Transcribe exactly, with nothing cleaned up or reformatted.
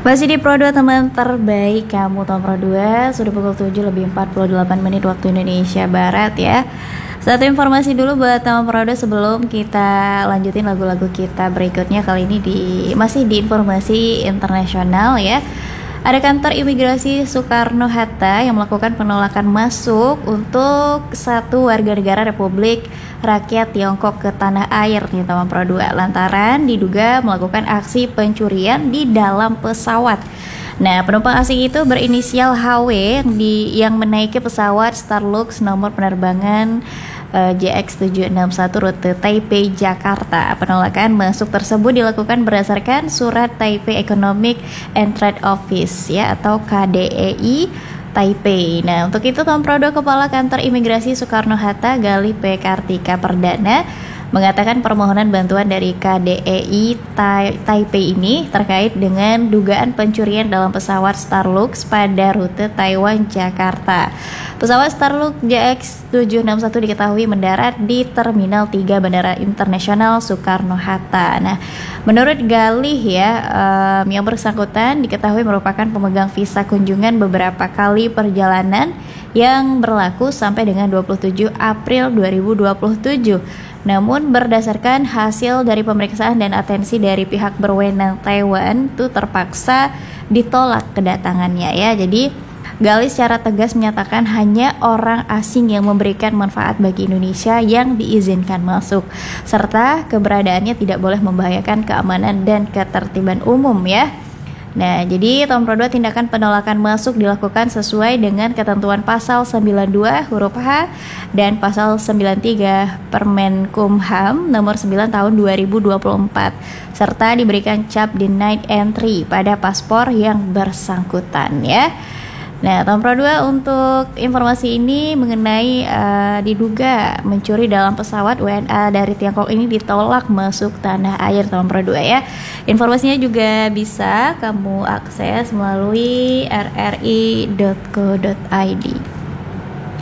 Masih di Pro dua teman terbaik kamu tahun Pro dua. Sudah pukul tujuh lebih empat puluh delapan menit waktu Indonesia Barat ya. Satu informasi dulu buat teman Pro dua sebelum kita lanjutin lagu-lagu kita berikutnya. Kali ini di masih di informasi internasional ya. Ada kantor imigrasi Soekarno-Hatta yang melakukan penolakan masuk untuk satu warga negara Republik Rakyat Tiongkok ke tanah air nih teman Pro dua, lantaran diduga melakukan aksi pencurian di dalam pesawat. Nah, penumpang asing itu berinisial H W yang, di, yang menaiki pesawat Starlux nomor penerbangan uh, J X tujuh enam satu rute Taipei Jakarta. Penolakan masuk tersebut dilakukan berdasarkan surat Taipei Economic and Trade Office ya atau K D E I Taipei. Nah, untuk itu Tom Prodo Kepala Kantor Imigrasi Soekarno-Hatta Galih P. Kartika Perdana mengatakan permohonan bantuan dari K D E I Taipei ini terkait dengan dugaan pencurian dalam pesawat Starlux pada rute Taiwan Jakarta. Pesawat Starlux J X tujuh enam satu diketahui mendarat di Terminal tiga Bandara Internasional Soekarno-Hatta. Nah, menurut Galih ya, um, yang bersangkutan diketahui merupakan pemegang visa kunjungan beberapa kali perjalanan yang berlaku sampai dengan dua puluh tujuh April dua ribu dua puluh tujuh. Namun berdasarkan hasil dari pemeriksaan dan atensi dari pihak berwenang Taiwan itu terpaksa ditolak kedatangannya ya. Jadi Galih secara tegas menyatakan hanya orang asing yang memberikan manfaat bagi Indonesia yang diizinkan masuk, serta keberadaannya tidak boleh membahayakan keamanan dan ketertiban umum ya. Nah, jadi Tom Pro dua tindakan penolakan masuk dilakukan sesuai dengan ketentuan pasal sembilan puluh dua huruf H dan pasal sembilan puluh tiga Permenkumham nomor sembilan tahun dua ribu dua puluh empat serta diberikan cap denied entry pada paspor yang bersangkutan ya. Nah, Tom Pro dua untuk informasi ini mengenai uh, diduga mencuri dalam pesawat W N A dari Tiongkok ini ditolak masuk tanah air Tom Pro dua ya. Informasinya juga bisa kamu akses melalui r r i dot co dot i d.